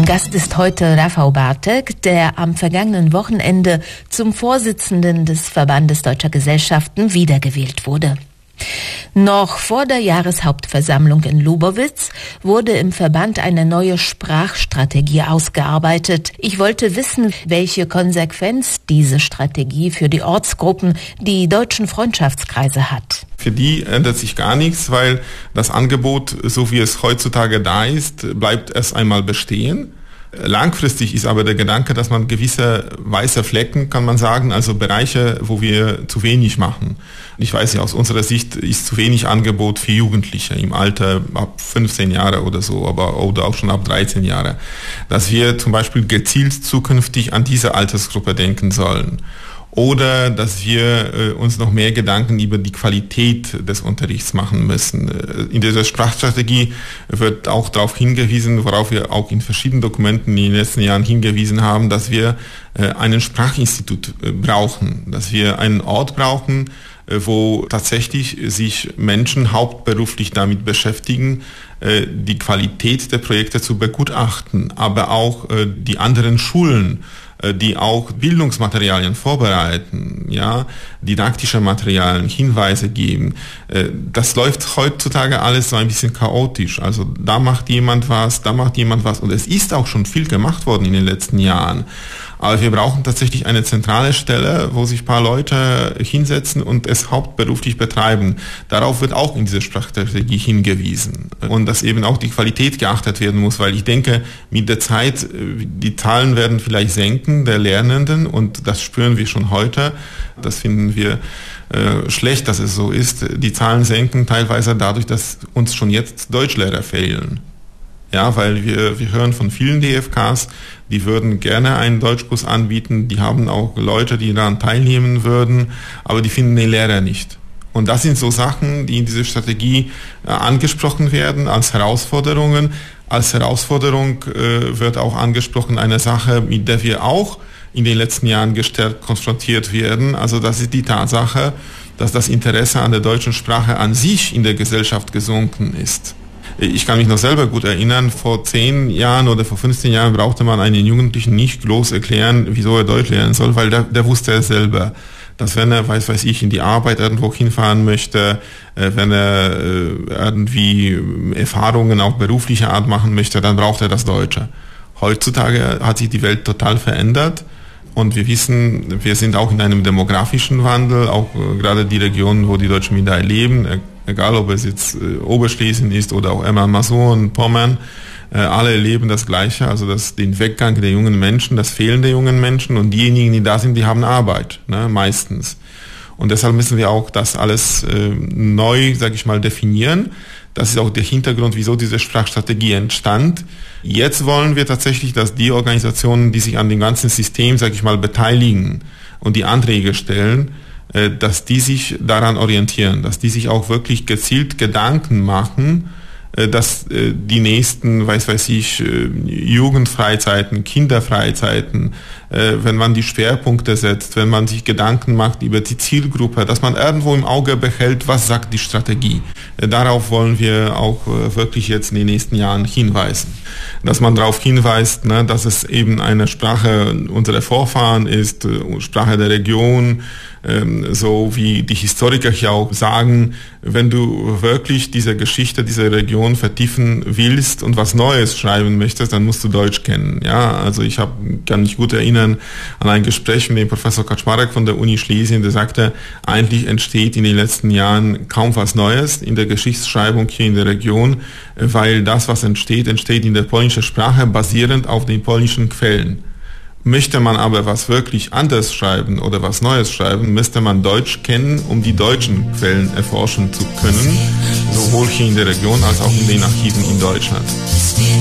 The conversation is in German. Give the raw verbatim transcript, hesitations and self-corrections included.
Mein Gast ist heute Rafał Bartek, der am vergangenen Wochenende zum Vorsitzenden des Verbandes Deutscher Gesellschaften wiedergewählt wurde. Noch vor der Jahreshauptversammlung in Lubowitz wurde im Verband eine neue Sprachstrategie ausgearbeitet. Ich wollte wissen, welche Konsequenz diese Strategie für die Ortsgruppen, die deutschen Freundschaftskreise hat. Für die ändert sich gar nichts, weil das Angebot, so wie es heutzutage da ist, bleibt erst einmal bestehen. Langfristig ist aber der Gedanke, dass man gewisse weiße Flecken, kann man sagen, also Bereiche, wo wir zu wenig machen. Ich weiß ja, aus unserer Sicht ist zu wenig Angebot für Jugendliche im Alter ab fünfzehn Jahre oder so, aber oder auch schon ab dreizehn Jahre, dass wir zum Beispiel gezielt zukünftig an diese Altersgruppe denken sollen. Oder dass wir äh, uns noch mehr Gedanken über die Qualität des Unterrichts machen müssen. In dieser Sprachstrategie wird auch darauf hingewiesen, worauf wir auch in verschiedenen Dokumenten in den letzten Jahren hingewiesen haben, dass wir äh, einen Sprachinstitut äh, brauchen, dass wir einen Ort brauchen, äh, wo tatsächlich sich Menschen hauptberuflich damit beschäftigen, äh, die Qualität der Projekte zu begutachten, aber auch äh, die anderen Schulen, die auch Bildungsmaterialien vorbereiten, ja, didaktische Materialien, Hinweise geben. Das läuft heutzutage alles so ein bisschen chaotisch. Also da macht jemand was, da macht jemand was. Und es ist auch schon viel gemacht worden in den letzten Jahren. Aber wir brauchen tatsächlich eine zentrale Stelle, wo sich ein paar Leute hinsetzen und es hauptberuflich betreiben. Darauf wird auch in dieser Sprachstrategie hingewiesen. Und dass eben auch die Qualität geachtet werden muss, weil ich denke, mit der Zeit, die Zahlen werden vielleicht senken der Lernenden und das spüren wir schon heute. Das finden wir äh, schlecht, dass es so ist. Die Zahlen senken teilweise dadurch, dass uns schon jetzt Deutschlehrer fehlen. Ja, weil wir, wir hören von vielen D F Ks, die würden gerne einen Deutschkurs anbieten, die haben auch Leute, die daran teilnehmen würden, aber die finden den Lehrer nicht. Und das sind so Sachen, die in dieser Strategie äh, angesprochen werden als Herausforderungen. Als Herausforderung äh, wird auch angesprochen eine Sache, mit der wir auch in den letzten Jahren gestärkt konfrontiert werden. Also das ist die Tatsache, dass das Interesse an der deutschen Sprache an sich in der Gesellschaft gesunken ist. Ich kann mich noch selber gut erinnern, vor zehn Jahren oder vor fünfzehn Jahren brauchte man einen Jugendlichen nicht groß erklären, wieso er Deutsch lernen soll, weil der, der wusste es selber, dass wenn er, weiß weiß ich, in die Arbeit irgendwo hinfahren möchte, äh, wenn er äh, irgendwie Erfahrungen auch beruflicher Art machen möchte, dann braucht er das Deutsche. Heutzutage hat sich die Welt total verändert. Und wir wissen, wir sind auch in einem demografischen Wandel, auch äh, gerade die Regionen, wo die Deutschen Minderheit leben, äh, egal ob es jetzt äh, Oberschlesien ist oder auch Emma-Masur, Pommern, äh, alle erleben das Gleiche, also das, den Weggang der jungen Menschen, das Fehlen der jungen Menschen und diejenigen, die da sind, die haben Arbeit, ne, meistens. Und deshalb müssen wir auch das alles äh, neu, sage ich mal, definieren. Das ist auch der Hintergrund, wieso diese Sprachstrategie entstand. Jetzt wollen wir tatsächlich, dass die Organisationen, die sich an dem ganzen System, sage ich mal, beteiligen und die Anträge stellen, dass die sich daran orientieren, dass die sich auch wirklich gezielt Gedanken machen, dass die nächsten, weiß weiß ich, Jugendfreizeiten, Kinderfreizeiten, wenn man die Schwerpunkte setzt, wenn man sich Gedanken macht über die Zielgruppe, dass man irgendwo im Auge behält, was sagt die Strategie. Darauf wollen wir auch wirklich jetzt in den nächsten Jahren hinweisen. Dass man darauf hinweist, ne, dass es eben eine Sprache unserer Vorfahren ist, Sprache der Region, so wie die Historiker hier auch sagen, wenn du wirklich diese Geschichte dieser Region vertiefen willst und was Neues schreiben möchtest, dann musst du Deutsch kennen. Ja, also ich hab, kann mich gut erinnern an ein Gespräch mit dem Professor Kaczmarek von der Uni Schlesien, der sagte, eigentlich entsteht in den letzten Jahren kaum was Neues in der Geschichtsschreibung hier in der Region, weil das, was entsteht, entsteht in der polnischen Sprache basierend auf den polnischen Quellen. Möchte man aber was wirklich anders schreiben oder was Neues schreiben, müsste man Deutsch kennen, um die deutschen Quellen erforschen zu können, sowohl hier in der Region als auch in den Archiven in Deutschland.